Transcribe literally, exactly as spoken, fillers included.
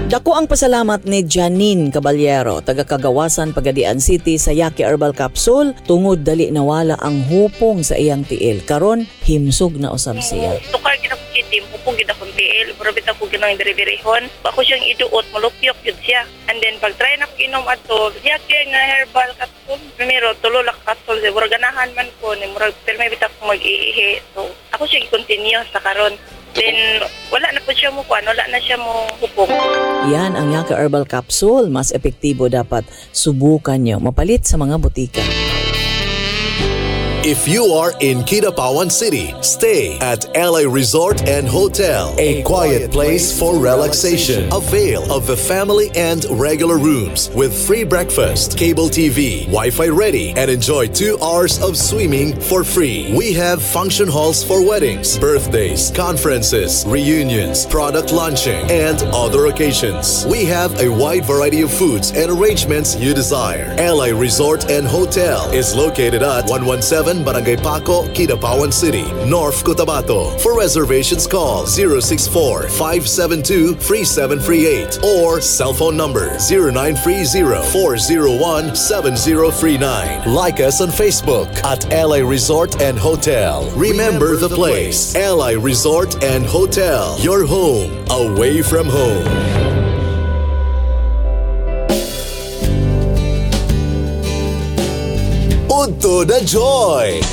Dako ang pasalamat ni Janine Caballero, taga Cagawasan, Pagadian City sa Yaki Herbal Capsule tungod dali nawala ang hupong sa iyang tiil. Karon himsog na usab siya. Tukar gid ako kitim, hupong gid akong tiil, pero bitaw ko ginang diri-dirihon. Ako siyang iduot, malupyok yun siya. And then pag try na ko inom ato, Yaki nga Herbal Capsule. Primero tulo la capsule, murag ganahan man ko ni murag pero may bitaw ko mag-iihi. So ako siya i-continue sa karon. Then, wala na po siya mo kuan, wala na siya mo hupong. Yan ang Yaki Herbal Capsule. Mas epektibo, dapat subukan nyo. Mapalit sa mga butika. If you are in Kidapawan City, stay at L A Resort and Hotel, a quiet place for relaxation. Avail of the family and regular rooms with free breakfast, cable T V, Wi-Fi ready, and enjoy two hours of swimming for free. We have function halls for weddings, birthdays, conferences, reunions, product launching, and other occasions. We have a wide variety of foods and arrangements you desire. L A Resort and Hotel is located at one one seven Barangay Paco, Kidapawan City, North Cotabato. For reservations, call zero six four, five seven two, three seven three eight or cell phone number zero nine three zero, four zero one, seven zero three nine. Like us on Facebook at L A Resort and Hotel. Remember the place, L A Resort and Hotel, your home away from home. Udto na Joy!